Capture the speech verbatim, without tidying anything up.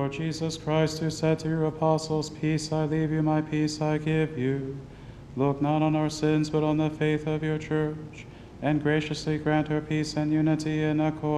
Lord Jesus Christ, who said to your apostles, Peace I leave you, my peace I give you, look not on our sins, but on the faith of your church, and graciously grant her peace and unity in accord